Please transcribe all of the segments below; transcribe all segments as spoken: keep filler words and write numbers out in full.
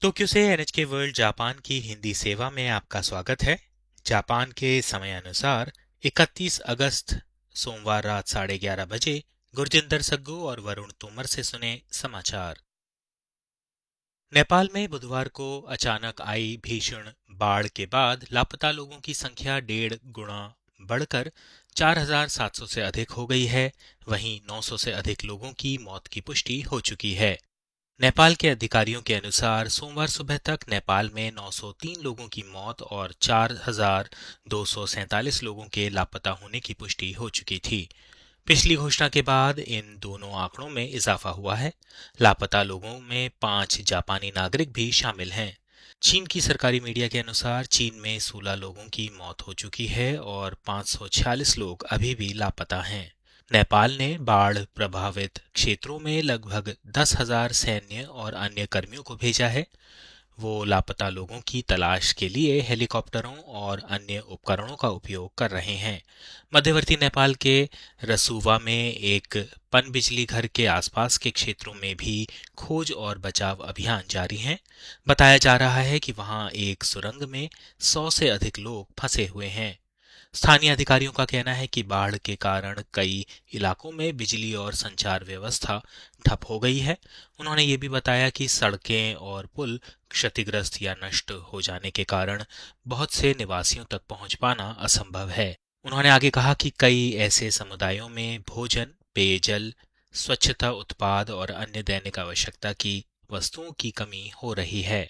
Tokyo से NHK world Japan की हिंदी सेवा में आपका स्वागत है। जापान के समय अनुसार इकतीस अगस्त सोमवार रात साढ़े ग्यारह बजे गुरजिंदर सग्गू और वरुण तोमर से सुने समाचार। नेपाल में बुधवार को अचानक आई भीषण बाढ़ के बाद लापता लोगों की संख्या डेढ़ गुना बढ़कर चार हज़ार सात सौ से अधिक हो गई है। वहीं नौ सौ से अधिक लोगों की मौत की पुष्टि हो चुकी है। नेपाल के अधिकारियों के अनुसार सोमवार सुबह तक नेपाल में नौ सौ तीन लोगों की मौत और चार हज़ार दो सौ सैंतालीस लोगों के लापता होने की पुष्टि हो चुकी थी। पिछली घोषणा के बाद इन दोनों आंकड़ों में इजाफा हुआ है। लापता लोगों में पांच जापानी नागरिक भी शामिल हैं। चीन की सरकारी मीडिया के अनुसार चीन में सोलह लोगों की मौत हो चुकी है और पाँच सौ छियालीस लोग अभी भी लापता हैं। नेपाल ने बाढ़ प्रभावित क्षेत्रों में लगभग दस हज़ार सैन्य और अन्य कर्मियों को भेजा है। वो लापता लोगों की तलाश के लिए हेलीकॉप्टरों और अन्य उपकरणों का उपयोग कर रहे हैं। मध्यवर्ती नेपाल के रसूवा में एक पनबिजली घर के आसपास के क्षेत्रों में भी खोज और बचाव अभियान जारी है। बताया जा रहा है कि वहां एक सुरंग में सौ से अधिक लोग फंसे हुए हैं। स्थानीय अधिकारियों का कहना है कि बाढ़ के कारण कई इलाकों में बिजली और संचार व्यवस्था ठप हो गई है। उन्होंने ये भी बताया कि सड़कें और पुल क्षतिग्रस्त या नष्ट हो जाने के कारण बहुत से निवासियों तक पहुंच पाना असंभव है। उन्होंने आगे कहा कि कई ऐसे समुदायों में भोजन, पेयजल, स्वच्छता उत्पाद और अन्य दैनिक आवश्यकता की वस्तुओं की कमी हो रही है।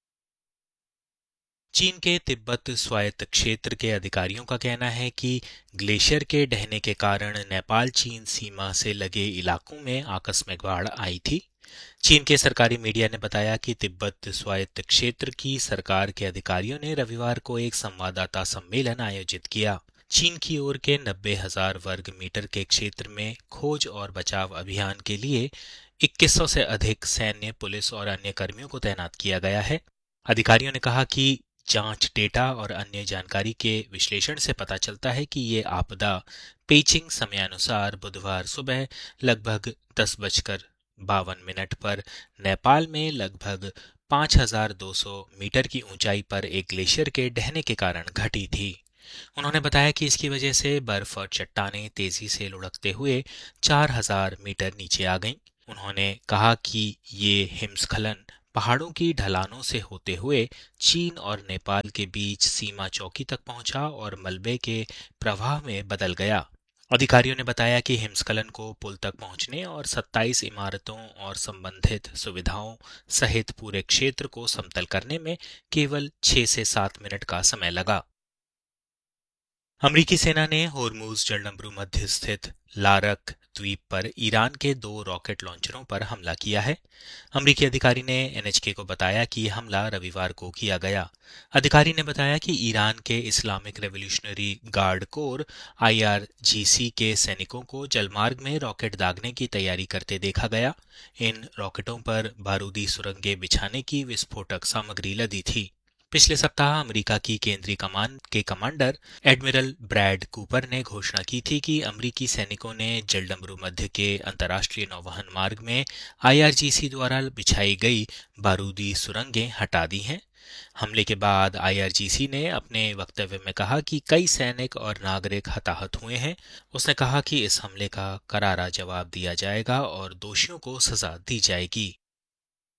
चीन के तिब्बत स्वायत्त क्षेत्र के अधिकारियों का कहना है कि ग्लेशियर के ढहने के कारण नेपाल चीन सीमा से लगे इलाकों में आकस्मिक बाढ़ आई थी। चीन के सरकारी मीडिया ने बताया कि तिब्बत स्वायत्त क्षेत्र की सरकार के अधिकारियों ने रविवार को एक संवाददाता सम्मेलन आयोजित किया। चीन की ओर के नब्बे हजार वर्ग मीटर के क्षेत्र में खोज और बचाव अभियान के लिए इक्कीस सौ से अधिक सैन्य, पुलिस और अन्य कर्मियों को तैनात किया गया है। अधिकारियों ने कहा कि जांच डेटा और अन्य जानकारी के विश्लेषण से पता चलता है कि ये आपदा पेचिंग समयानुसार बुधवार सुबह लगभग दस बजकर बावन मिनट पर नेपाल में लगभग पाँच हज़ार दो सौ मीटर की ऊंचाई पर एक ग्लेशियर के ढहने के कारण घटी थी। उन्होंने बताया कि इसकी वजह से बर्फ और चट्टानें तेजी से लुढ़कते हुए चार हज़ार मीटर नीचे आ गईं। उन्होंने कहा कि ये हिमस्खलन पहाड़ों की ढलानों से होते हुए चीन और नेपाल के बीच सीमा चौकी तक पहुंचा और मलबे के प्रवाह में बदल गया। अधिकारियों ने बताया कि हिमस्खलन को पुल तक पहुंचने और सत्ताईस इमारतों और संबंधित सुविधाओं सहित पूरे क्षेत्र को समतल करने में केवल छह से सात मिनट का समय लगा। अमरीकी सेना ने होर्मुज जलडंबरू मध्य स्थित लारक द्वीप पर ईरान के दो रॉकेट लॉन्चरों पर हमला किया है। अमरीकी अधिकारी ने एनएचके को बताया कि हमला रविवार को किया गया। अधिकारी ने बताया कि ईरान के Islamic revolutionary guard core IRGC के सैनिकों को जलमार्ग में रॉकेट दागने की तैयारी करते देखा गया। इन रॉकेटों पर बारूदी सुरंगें बिछाने की विस्फोटक सामग्री लदी थी। पिछले सप्ताह अमेरिका की केंद्रीय कमान के कमांडर एडमिरल ब्रैड कूपर ने घोषणा की थी कि अमेरिकी सैनिकों ने जलडंबरू मध्य के अंतर्राष्ट्रीय नौवहन मार्ग में आईआरजीसी द्वारा बिछाई गई बारूदी सुरंगें हटा दी हैं। हमले के बाद आईआरजीसी ने अपने वक्तव्य में कहा कि कई सैनिक और नागरिक हताहत हुए हैं। उसने कहा कि इस हमले का करारा जवाब दिया जाएगा और दोषियों को सजा दी जाएगी।